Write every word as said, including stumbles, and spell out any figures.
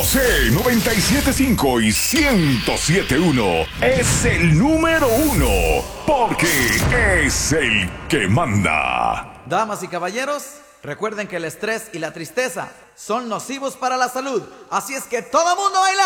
José noventa y siete punto cinco y ciento siete punto uno es el número uno porque es el que manda. Damas y caballeros, recuerden que el estrés y la tristeza son nocivos para la salud. Así es que todo mundo baila.